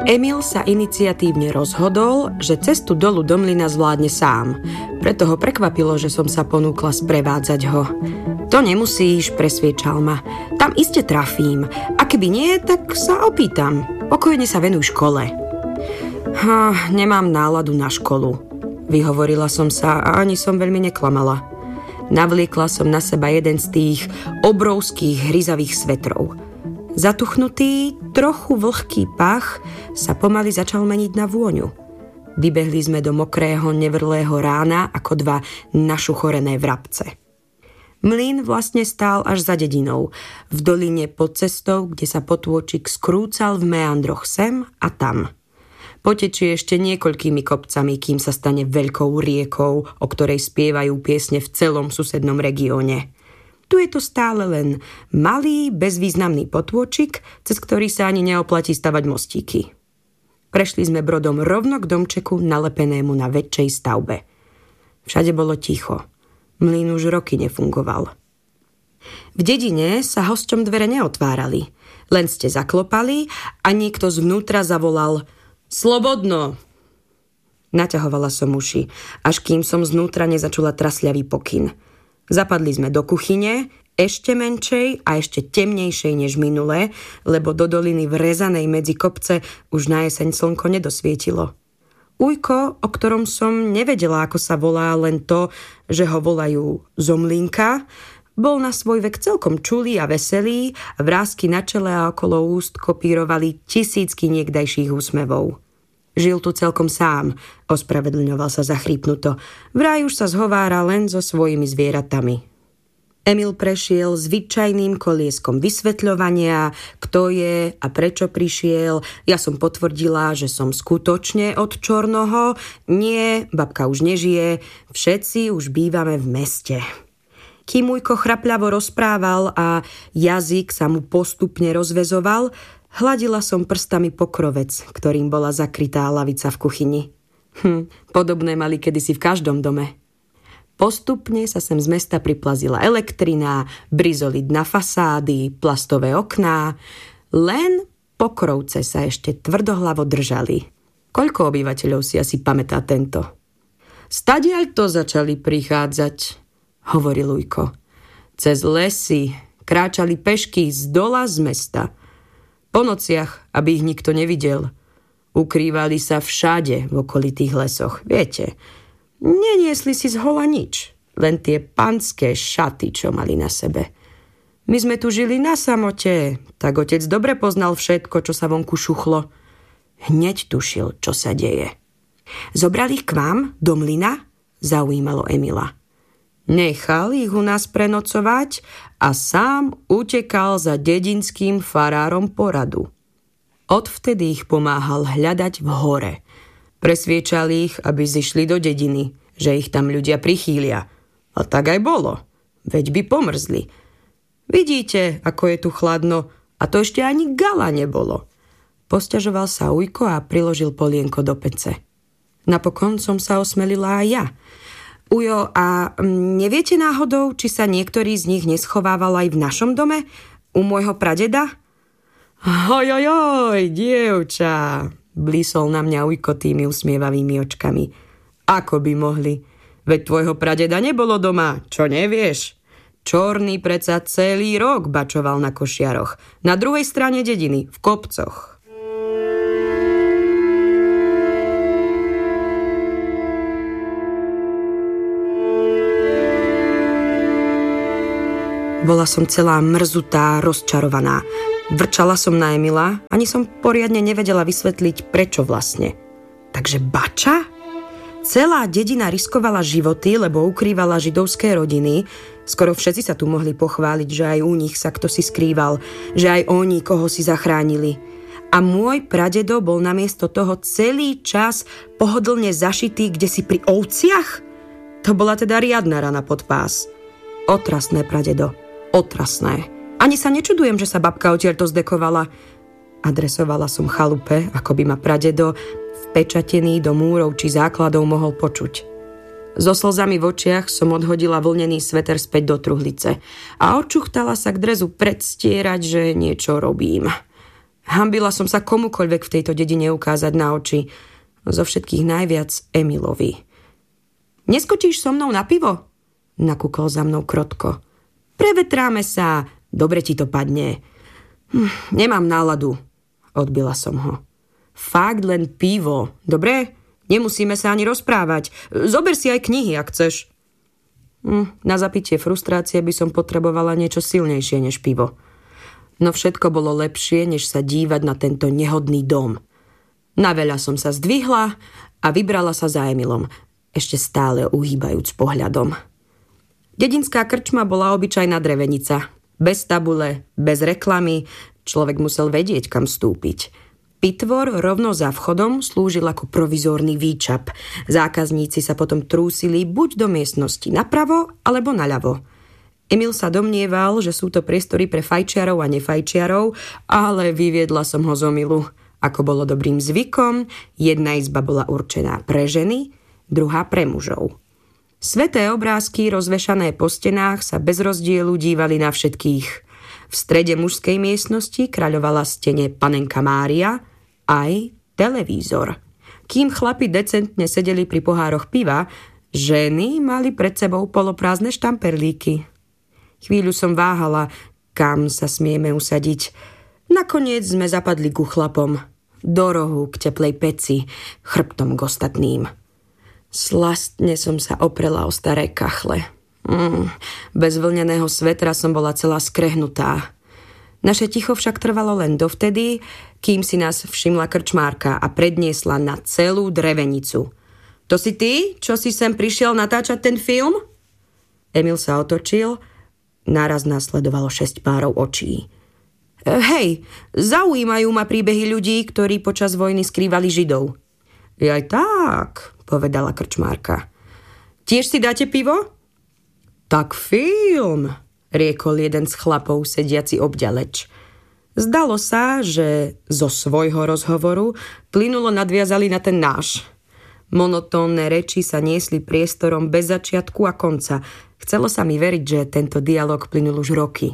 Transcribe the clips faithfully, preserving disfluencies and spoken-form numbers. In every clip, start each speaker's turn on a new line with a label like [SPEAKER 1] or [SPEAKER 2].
[SPEAKER 1] Emil sa iniciatívne rozhodol, že cestu dolu do mlyna zvládne sám. Preto ho prekvapilo, že som sa ponúkla sprevádzať ho. To nemusíš, presviečal ma. Tam iste trafím. A keby nie, tak sa opýtam. Pokojne sa venuj škole. Ha, nemám náladu na školu. Vyhovorila som sa a ani som veľmi neklamala. Navliekla som na seba jeden z tých obrovských hryzavých svetrov. Zatuchnutý, trochu vlhký pach sa pomaly začal meniť na vôňu. Vybehli sme do mokrého, nevrlého rána ako dva našuchorené vrabce. Mlyn vlastne stál až za dedinou, v doline pod cestou, kde sa potôčik skrúcal v meandroch sem a tam. Potečie ešte niekoľkými kopcami, kým sa stane veľkou riekou, o ktorej spievajú piesne v celom susednom regióne. Tu je to stále len malý, bezvýznamný potôčik, cez ktorý sa ani neoplatí stavať mostíky. Prešli sme brodom rovno k domčeku nalepenému na väčšej stavbe. Všade bolo ticho. Mlyn už roky nefungoval. V dedine sa hosťom dvere neotvárali. Len ste zaklopali a niekto zvnútra zavolal Slobodno! Naťahovala som uši, až kým som znútra nezačula trasľavý pokyn. Zapadli sme do kuchyne, ešte menšej a ešte temnejšej než minulé, lebo do doliny vrezanej medzi kopce už na jeseň slnko nedosvietilo. Ujko, o ktorom som nevedela, ako sa volá, len to, že ho volajú Zomlinka, bol na svoj vek celkom čulý a veselý, vrásky na čele a okolo úst kopírovali tisícky niekdajších úsmevov. Žil tu celkom sám, ospravedlňoval sa zachrípnuto. Vraj už sa zhovára len so svojimi zvieratami. Emil prešiel zvyčajným kolieskom vysvetľovania, kto je a prečo prišiel. Ja som potvrdila, že som skutočne od Čornoho. Nie, babka už nežije, všetci už bývame v meste. Kým Ujko chrapľavo rozprával a jazyk sa mu postupne rozvezoval, hladila som prstami pokrovec, ktorým bola zakrytá lavica v kuchyni. Hm, podobné mali kedysi v každom dome. Postupne sa sem z mesta priplazila elektrina, brizolid na fasády, plastové okná. Len pokrovce sa ešte tvrdohlavo držali. Koľko obyvateľov si asi pamätá tento? Stadiaľ to začali prichádzať, hovoril Ujko. Cez lesy kráčali pešky z dola z mesta. Po nociach, aby ich nikto nevidel. Ukrývali sa všade v okolitých lesoch. Viete, neniesli si zhola nič, len tie panské šaty, čo mali na sebe. My sme tu žili na samote, tak otec dobre poznal všetko, čo sa vonku šuchlo. Hneď tušil, čo sa deje. Zobrali ich k vám do mlyna? Zaujímalo Emila. Nechal ich u nás prenocovať a sám utekal za dedinským farárom poradu. Odvtedy ich pomáhal hľadať v hore. Presviečal ich, aby zišli do dediny, že ich tam ľudia prichýlia. A tak aj bolo, veď by pomrzli. Vidíte, ako je tu chladno, a to ešte ani gala nebolo. Posťažoval sa Ujko a priložil polienko do pece. Napokon som sa osmelila aj ja. Ujo, a neviete náhodou, či sa niektorý z nich neschovával aj v našom dome? U môjho pradeda? Hojojoj, dievča, blísol na mňa Ujko tými usmievavými očkami. Ako by mohli? Veď tvojho pradeda nebolo doma, čo nevieš? Čorný predsa celý rok bačoval na Košiaroch, na druhej strane dediny, v kopcoch. Bola som celá mrzutá, rozčarovaná. Vrčala som na Emila, ani som poriadne nevedela vysvetliť, prečo vlastne. Takže bača? Celá dedina riskovala životy, lebo ukrývala židovské rodiny. Skoro všetci sa tu mohli pochváliť, že aj u nich sa kto si skrýval, že aj oni koho si zachránili. A môj pradedo bol namiesto toho celý čas pohodlne zašitý kdesi pri ovciach? To bola teda riadna rana pod pás. Otrasné, pradedo. Otrasné. Ani sa nečudujem, že sa babka odtiaľto zdekovala. Adresovala som chalupe, ako by ma pradedo vpečatený do múrov či základov mohol počuť. So slzami v očiach som odhodila vlnený sveter späť do truhlice a očuchtala sa k drezu predstierať, že niečo robím. Hanbila som sa komukoľvek v tejto dedine ukázať na oči. Zo všetkých najviac Emilovi. Neskočíš so mnou na pivo? Nakúkol za mnou krotko. Prevetráme sa, dobre ti to padne. Hm, nemám náladu, odbila som ho. Fakt len pivo, dobre? Nemusíme sa ani rozprávať. Zober si aj knihy, ak chceš. Hm, na zapitie frustrácie by som potrebovala niečo silnejšie než pivo. No všetko bolo lepšie, než sa dívať na tento nehodný dom. Naveľa som sa zdvihla a vybrala sa za Emilom, ešte stále uhýbajúc pohľadom. Dedinská krčma bola obyčajná drevenica. Bez tabule, bez reklamy, človek musel vedieť, kam vstúpiť. Pitvor rovno za vchodom slúžil ako provizórny výčap. Zákazníci sa potom trúsili buď do miestnosti napravo, alebo naľavo. Emil sa domnieval, že sú to priestory pre fajčiarov a nefajčiarov, ale vyviedla som ho z omylu. Ako bolo dobrým zvykom, jedna izba bola určená pre ženy, druhá pre mužov. Sveté obrázky rozvešané po stenách sa bez rozdielu dívali na všetkých. V strede mužskej miestnosti kráľovala stene panenka Mária, aj televízor. Kým chlapi decentne sedeli pri pohároch piva, ženy mali pred sebou poloprázdne štamperlíky. Chvíľu som váhala, kam sa smieme usadiť. Nakoniec sme zapadli ku chlapom. Do rohu k teplej peci, chrbtom k ostatným. Slastne som sa oprela o staré kachle. Mm, bez vlneného svetra som bola celá skrehnutá. Naše ticho však trvalo len dovtedy, kým si nás všimla krčmárka a predniesla na celú drevenicu. To si ty, čo si sem prišiel natáčať ten film? Emil sa otočil, naraz nasledovalo šesť párov očí. Hej, zaujímajú ma príbehy ľudí, ktorí počas vojny skrývali Židov. Aj tak, povedala krčmárka. Tiež si dáte pivo? Tak film, riekol jeden z chlapov sediaci obďaleč. Zdalo sa, že zo svojho rozhovoru plynulo nadviazali na ten náš. Monotónne reči sa niesli priestorom bez začiatku a konca. Chcelo sa mi veriť, že tento dialog plynul už roky.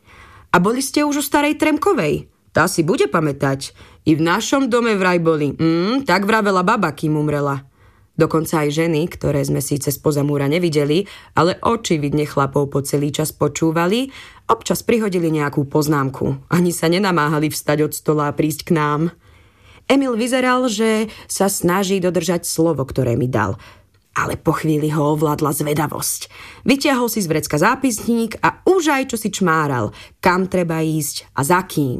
[SPEAKER 1] A boli ste už u starej Tremkovej? Tá si bude pamätať. I v našom dome vraj boli. Mm, tak vravela baba, kým umrela. Dokonca aj ženy, ktoré sme síce spoza múra nevideli, ale očividne chlapov po celý čas počúvali, občas prihodili nejakú poznámku. Ani sa nenamáhali vstať od stola a prísť k nám. Emil vyzeral, že sa snaží dodržať slovo, ktoré mi dal. Ale po chvíli ho ovládla zvedavosť. Vytiahol si z vrecka zápisník a už aj čo si čmáral, kam treba ísť a za kým.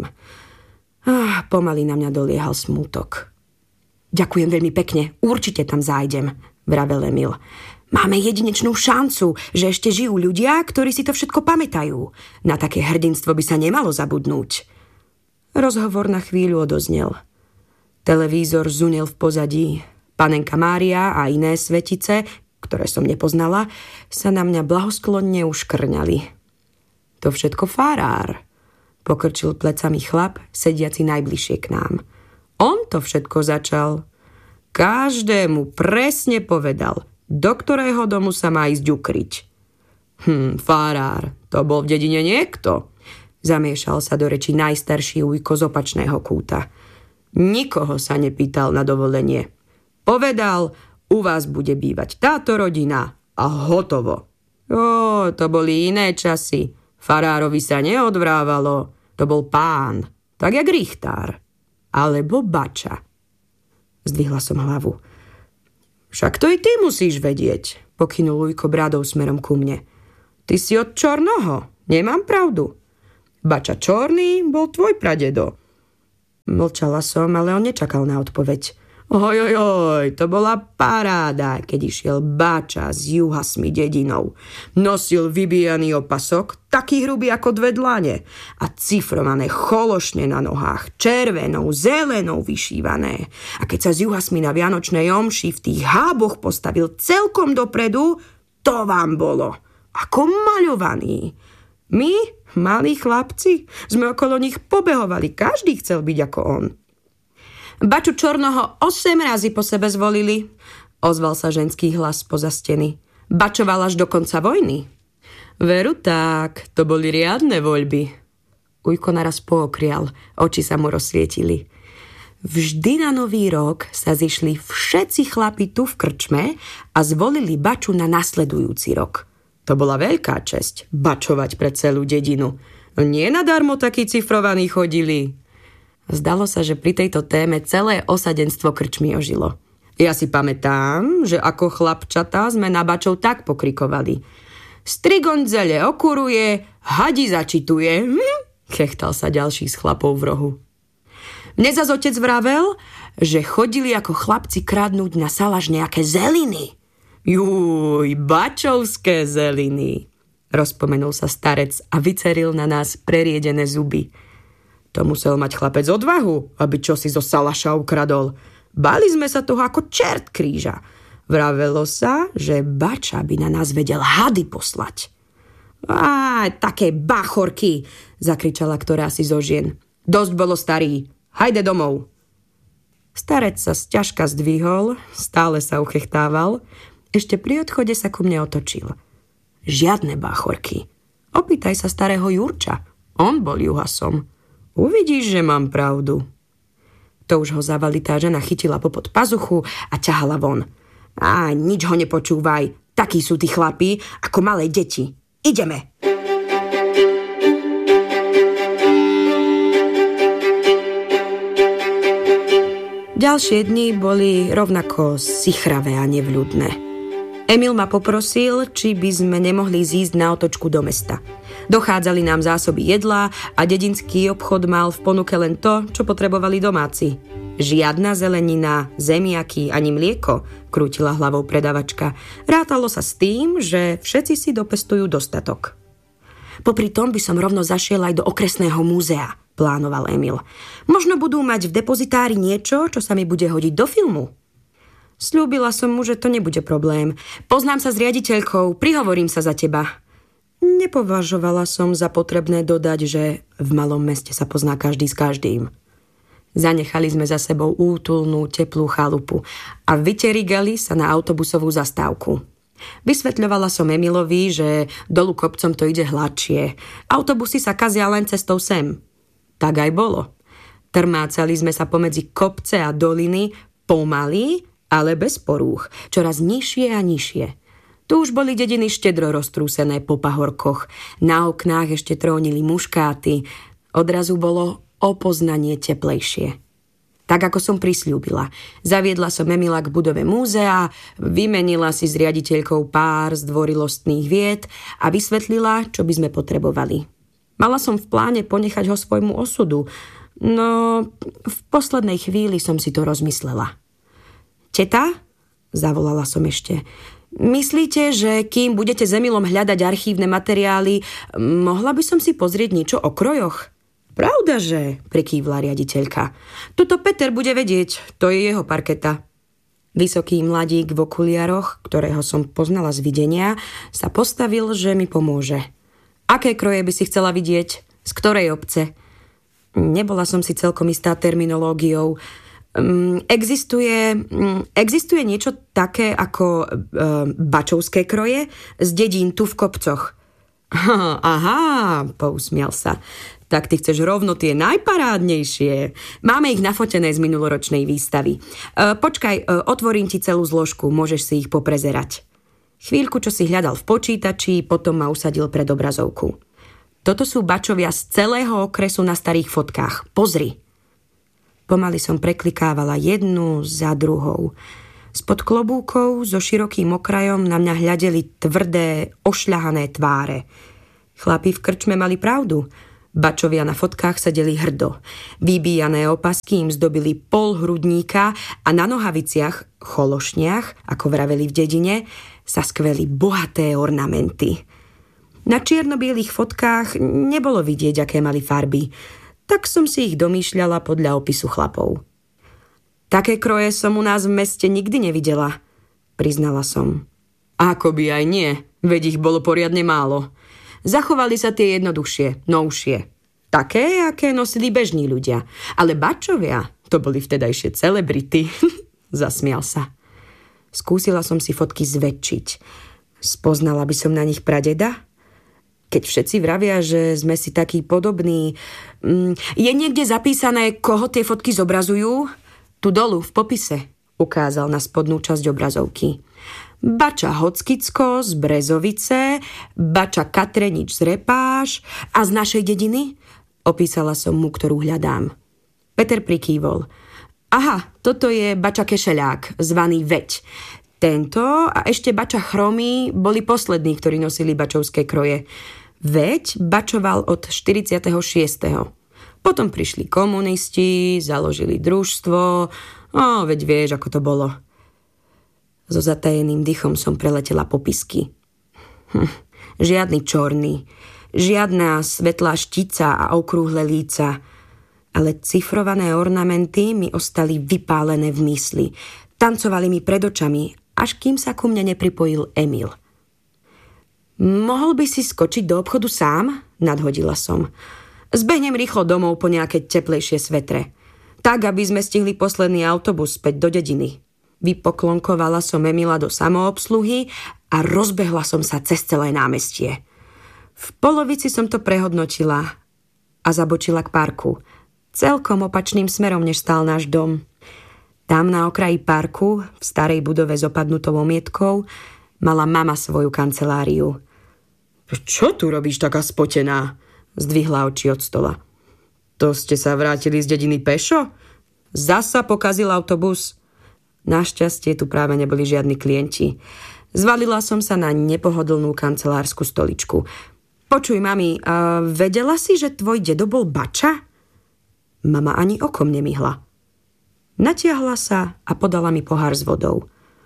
[SPEAKER 1] Ah, pomaly na mňa doliehal smútok. Ďakujem veľmi pekne, určite tam zájdem, vravel Emil. Máme jedinečnú šancu, že ešte žijú ľudia, ktorí si to všetko pamätajú. Na také hrdinstvo by sa nemalo zabudnúť. Rozhovor na chvíľu odoznel. Televízor zunel v pozadí. Panenka Mária a iné svetice, ktoré som nepoznala, sa na mňa blahosklonne uškrňali. To všetko farár, pokrčil plecami chlap, sediaci najbližšie k nám. On to všetko začal. Každému presne povedal, do ktorého domu sa má ísť ukryť. Hm, farár, to bol v dedine niekto. Zamiešal sa do reči najstarší ujko z opačného kúta. Nikoho sa nepýtal na dovolenie. Povedal, u vás bude bývať táto rodina a hotovo. Ó, to boli iné časy. Farárovi sa neodvrávalo. To bol pán, tak jak richtár. Alebo bača. Zdvihla som hlavu. Však to i ty musíš vedieť, pokynul ujko brádou smerom ku mne. Ty si od Čornoho, nemám pravdu. Bača Čorný bol tvoj pradedo. Mlčala som, ale on nečakal na odpoveď. Oj, oj, oj, to bola paráda, keď išiel Báča s juhasmi dedinou. Nosil vybijaný opasok, taký hrubý ako dve dlane a cifrované chološne na nohách, červenou, zelenou vyšívané. A keď sa s juhasmi na vianočnej omši v tých háboch postavil celkom dopredu, to vám bolo ako maľovaný. My, malí chlapci, sme okolo nich pobehovali, každý chcel byť ako on. Baču Čornoho osem razy po sebe zvolili, ozval sa ženský hlas spoza steny. Bačoval až do konca vojny. Veru tak, to boli riadne voľby. Ujko naraz pookrial, oči sa mu rozsvietili. Vždy na Nový rok sa zišli všetci chlapi tu v krčme a zvolili Baču na nasledujúci rok. To bola veľká česť, bačovať pre celú dedinu. Nie nadarmo takí cifrovaní chodili. Zdalo sa, že pri tejto téme celé osadenstvo krčmy ožilo. Ja si pamätám, že ako chlapčatá sme na Bačov tak pokrikovali. Strigondzele okuruje, hadi začituje. Hm? Chechtal sa ďalší z chlapov v rohu. Mne zas otec vravel, že chodili ako chlapci kradnúť na salaš nejaké zeliny. Júj, bačovské zeliny. Rozpomenul sa starec a vyceril na nás preriedené zuby. To musel mať chlapec odvahu, aby čosi zo salaša ukradol. Báli sme sa toho ako čert kríža. Vravelo sa, že Bača by na nás vedel hady poslať. Á, také bachorky, zakričala ktorá si zo žien. Dosť bolo starý. Hajde domov. Starec sa sťažka zdvihol, stále sa uchechtával. Ešte pri odchode sa ku mne otočil. Žiadne báchorky. Opýtaj sa starého Jurča. On bol juhasom. Uvidíš, že mám pravdu. To už ho zavalitá žena chytila popod pazuchu a ťahala von. Á, nič ho nepočúvaj. Takí sú tí chlapí, ako malé deti. Ideme. Ďalšie dni boli rovnako sichravé a nevľudné. Emil ma poprosil, či by sme nemohli zísť na otočku do mesta. Dochádzali nám zásoby jedla a dedinský obchod mal v ponuke len to, čo potrebovali domáci. Žiadna zelenina, zemiaky ani mlieko, krútila hlavou predavačka. Rátalo sa s tým, že všetci si dopestujú dostatok. Popri tom by som rovno zašiel aj do okresného múzea, plánoval Emil. Možno budú mať v depozitári niečo, čo sa mi bude hodiť do filmu. Sľúbila som mu, že to nebude problém. Poznám sa s riaditeľkou, prihovorím sa za teba. Nepovažovala som za potrebné dodať, že v malom meste sa pozná každý s každým. Zanechali sme za sebou útulnú, teplú chalupu a vyterigali sa na autobusovú zastávku. Vysvetľovala som Emilovi, že dolu kopcom to ide hladšie. Autobusy sa kazia len cestou sem. Tak aj bolo. Trmácali sme sa pomedzi kopce a doliny pomaly, ale bez porúch, čoraz nižšie a nižšie. Tu už boli dediny štedro roztrúsené po pahorkoch. Na oknách ešte trónili muškáty. Odrazu bolo o poznanie teplejšie. Tak ako som prisľúbila. Zaviedla som Emila k budove múzea, vymenila si s riaditeľkou pár zdvorilostných vied a vysvetlila, čo by sme potrebovali. Mala som v pláne ponechať ho svojmu osudu, no v poslednej chvíli som si to rozmyslela. Teta? Zavolala som ešte. Myslíte, že kým budete s Emilom hľadať archívne materiály, mohla by som si pozrieť niečo o krojoch? Pravda, že? Prekývla riaditeľka. Tuto Peter bude vedieť, to je jeho parketa. Vysoký mladík v okuliaroch, ktorého som poznala z videnia, sa postavil, že mi pomôže. Aké kroje by si chcela vidieť? Z ktorej obce? Nebola som si celkom istá terminológiou. Um, existuje, um, existuje niečo také ako um, bačovské kroje z dedín tu v kopcoch. Aha, pousmial sa. Tak ty chceš rovno tie najparádnejšie. Máme ich nafotené z minuloročnej výstavy. E, počkaj, e, otvorím ti celú zložku, môžeš si ich poprezerať. Chvíľku, čo si hľadal v počítači, potom ma usadil pred obrazovku. Toto sú bačovia z celého okresu na starých fotkách. Pozri. Pomaly som preklikávala jednu za druhou. Spod klobúkov so širokým okrajom na mňa hľadeli tvrdé, ošľahané tváre. Chlapi v krčme mali pravdu. Bačovia na fotkách sedeli hrdo. Vybíjané opasky im zdobili pol hrudníka a na nohaviciach, chološniach, ako vraveli v dedine, sa skveli bohaté ornamenty. Na čierno-bielých fotkách nebolo vidieť, aké mali farby, tak som si ich domýšľala podľa opisu chlapov. Také kroje som u nás v meste nikdy nevidela, priznala som. Ako by aj nie, veď ich bolo poriadne málo. Zachovali sa tie jednoduchšie, novšie. Také, aké nosili bežní ľudia. Ale bačovia, to boli vtedajšie celebrity. Zasmial sa. Skúsila som si fotky zväčšiť. Spoznala by som na nich pradeda? Keď všetci vravia, že sme si takí podobní. Je niekde zapísané, koho tie fotky zobrazujú? Tu dolu, v popise, ukázal na spodnú časť obrazovky. Bača Hockicko z Brezovice, Bača Katrenič z Repáš a z našej dediny? Opísala som mu, ktorú hľadám. Peter prikývol. Aha, toto je Bača Kešeľák, zvaný Veď. Tento a ešte Bača Chromy boli poslední, ktorí nosili bačovské kroje. Veď bačoval od štyridsiateho šiesteho Potom prišli komunisti, založili družstvo. O, veď vieš, ako to bolo. So zatajeným dychom som preletela popisky. Hm, žiadny čorný, žiadna svetlá štica a okrúhle líca, ale cifrované ornamenty mi ostali vypálené v mysli. Tancovali mi pred očami, až kým sa ku mne nepripojil Emil. Mohol by si skočiť do obchodu sám? Nadhodila som. Zbehnem rýchlo domov po nejaké teplejšie svetre. Tak, aby sme stihli posledný autobus späť do dediny. Vypoklonkovala som Emila do samoobsluhy a rozbehla som sa cez celé námestie. V polovici som to prehodnotila a zabočila k parku. Celkom opačným smerom, než stál náš dom. Tam na okraji parku, v starej budove s opadnutou omietkou, mala mama svoju kanceláriu. Čo tu robíš taká spotená? Zdvihla oči od stola. To ste sa vrátili z dediny pešo? Zasa pokazil autobus. Našťastie tu práve neboli žiadni klienti. Zvalila som sa na nepohodlnú kancelársku stoličku. Počuj, mami, a vedela si, že tvoj dedo bol bača? Mama ani okom nemihla. Natiahla sa a podala mi pohár s vodou.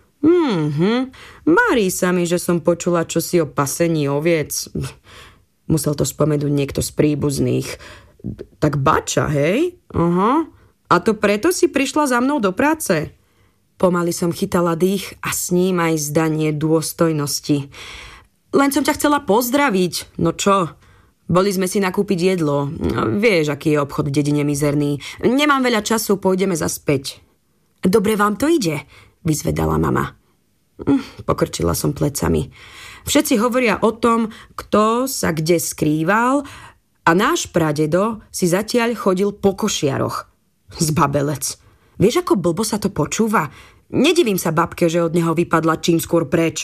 [SPEAKER 1] Mhm, marí sa mi, že som počula čosi o pasení oviec. Musel to spomenúť niekto z príbuzných. Tak bača, hej? Aha. A to preto si prišla za mnou do práce? Pomaly som chytala dých a s ním aj zdanie dôstojnosti. Len som ťa chcela pozdraviť. No čo? Boli sme si nakúpiť jedlo. Vieš, aký je obchod v dedine mizerný. Nemám veľa času, pôjdeme zaspäť. Dobre vám to ide? Vyzvedala mama. Pokrčila som plecami. Všetci hovoria o tom, kto sa kde skrýval a náš pradedo si zatiaľ chodil po košiaroch. Zbabelec. Vieš, ako blbo sa to počúva? Nedivím sa babke, že od neho vypadla čím skôr preč.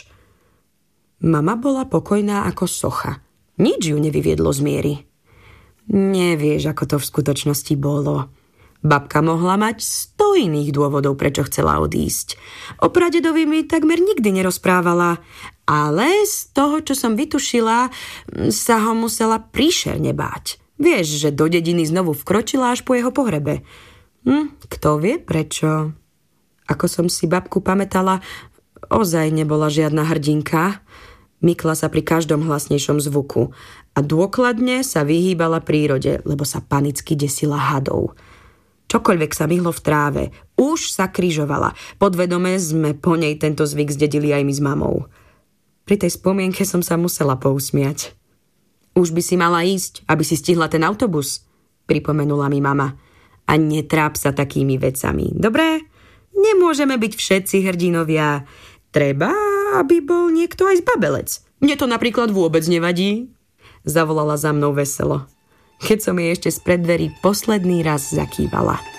[SPEAKER 1] Mama bola pokojná ako socha. Nič ju nevyviedlo z miery. Nevieš, ako to v skutočnosti bolo. Babka mohla mať sto iných dôvodov, prečo chcela odísť. O pradedovi mi takmer nikdy nerozprávala, ale z toho, čo som vytušila, sa ho musela príšerne báť. Vieš, že do dediny znovu vkročila až po jeho pohrebe. Hm, kto vie prečo? Ako som si babku pamätala, ozaj nebola žiadna hrdinka. Mykla sa pri každom hlasnejšom zvuku a dôkladne sa vyhýbala prírode, lebo sa panicky desila hadov. Čokoľvek sa myhlo v tráve, už sa križovala. Podvedome sme po nej tento zvyk zdedili aj my s mamou. Pri tej spomienke som sa musela pousmiať. Už by si mala ísť, aby si stihla ten autobus, pripomenula mi mama. A netráp sa takými vecami, dobre? Nemôžeme byť všetci hrdinovia. Treba, aby bol niekto aj zbabelec. Mne to napríklad vôbec nevadí. Zavolala za mnou veselo. Keď som jej ešte spred dverí posledný raz zakývala.